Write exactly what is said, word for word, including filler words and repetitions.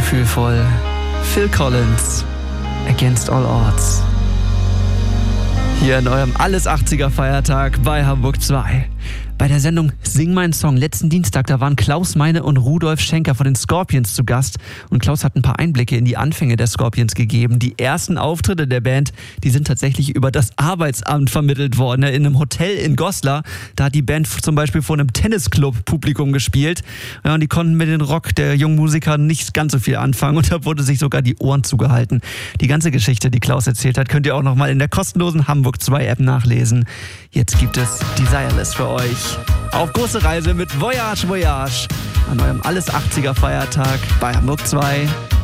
gefühlvoll. Phil Collins, Against All Odds. Hier in eurem Alles achtziger Feiertag bei Hamburg zwei. Bei der Sendung Sing mein Song letzten Dienstag, da waren Klaus Meine und Rudolf Schenker von den Scorpions zu Gast. Und Klaus hat ein paar Einblicke in die Anfänge der Scorpions gegeben. Die ersten Auftritte der Band, die sind tatsächlich über das Arbeitsamt vermittelt worden. In einem Hotel in Goslar, da hat die Band zum Beispiel vor einem Tennisclub-Publikum gespielt. Ja, und die konnten mit dem Rock der jungen Musiker nicht ganz so viel anfangen. Und da wurde sich sogar die Ohren zugehalten. Die ganze Geschichte, die Klaus erzählt hat, könnt ihr auch nochmal in der kostenlosen Hamburg zwei App nachlesen. Jetzt gibt es Desireless für euch. Auf große Reise mit Voyage Voyage an eurem Alles achtziger Feiertag bei Hamburg zwei.